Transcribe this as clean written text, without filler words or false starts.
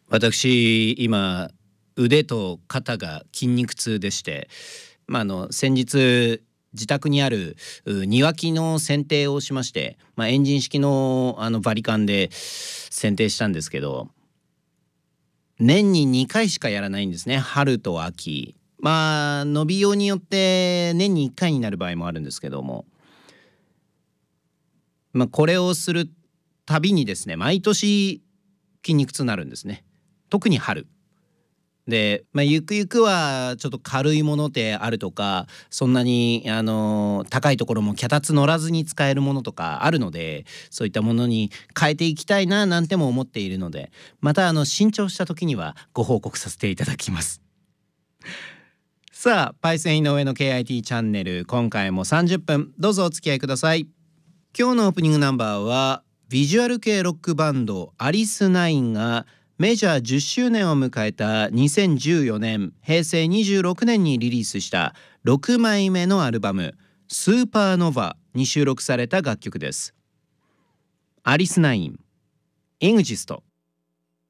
私今腕と肩が筋肉痛でして、先日自宅にある庭木の剪定をしまして、エンジン式のバリカンで剪定したんですけど、年に2回しかやらないんですね。春と秋。伸びようによって年に1回になる場合もあるんですけども、これをするたびにですね、毎年筋肉痛になるんですね。特に春で、ゆくゆくはちょっと軽いものであるとか、そんなに高いところも脚立乗らずに使えるものとかあるので、そういったものに変えていきたいななんても思っているので、また新調した時にはご報告させていただきます。さあ、Python 井上の KIT チャンネル、今回も30分どうぞお付き合いください。今日のオープニングナンバーはビジュアル系ロックバンドアリスナインがメジャー10周年を迎えた2014年平成26年にリリースした6枚目のアルバムスーパーノヴァに収録された楽曲です。アリスナイン、イグジスト。